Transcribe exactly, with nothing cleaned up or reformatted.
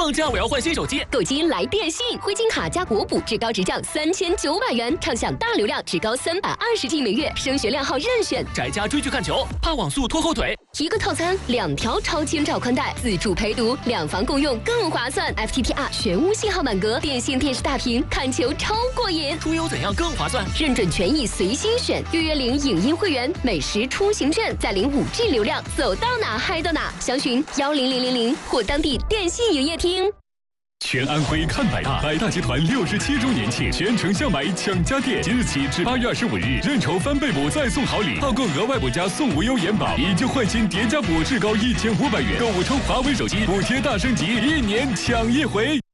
放假我要换新手机， 购机来电信，汇金卡加国补，至高直降三千九百元，畅享大流量，至高三百二十 G 每月，升学靓号任选。 宅家追剧看球，怕网速拖后腿。 一个套餐，两条超千兆宽带，自助陪读，两房共用更划算。F T T R 全屋信号满格，电信电视大屏，看球超过瘾。 出游怎样更划算？ 认准权益随心选，预约领影音会员，美食出行券，再领五 G 流量，走到哪嗨到哪。详询幺零零零零或当地电信营业厅。 全安徽看百大，百大集团六十七周年庆，全程校买抢家电，即日起至八月二十五日，认筹翻倍补再送好礼，套购额外补加送无忧延保，以旧换新叠加补至高一千五百元，购物抽华为手机补贴大升级，一年抢一回。